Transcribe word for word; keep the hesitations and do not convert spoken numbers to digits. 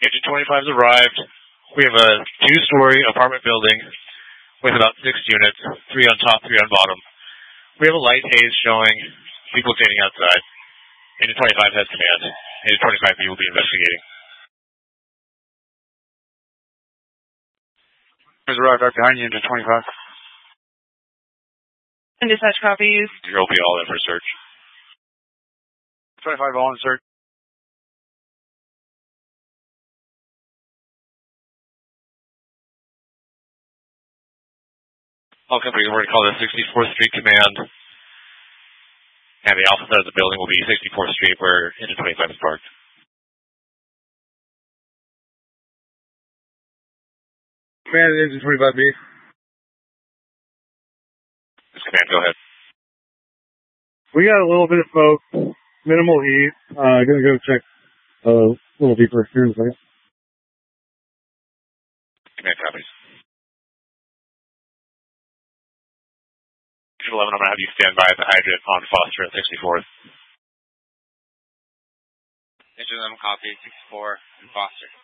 Agent twenty-five's arrived. We have a two-story apartment building with about six units, three on top, three on bottom. We have a light haze showing people standing outside. Agent twenty-five has command. Agent twenty-five B will be investigating. There's arrived right behind you, Agent twenty-five. And dispatch copies. Zero will be all in for search. twenty-five all in search. All companies are going to call the sixty-fourth Street Command. And the alpha side of the building will be sixty-fourth Street where Agent twenty-five is parked. Command, Agent twenty-five B. This command, go ahead. We got a little bit of smoke, minimal heat. Uh, gonna go check uh, a little deeper here in a second. Command copies. eleven, I'm going to have you stand by at the hydrant on Foster at sixty-fourth. Agent eleven copy, sixty-four and Foster.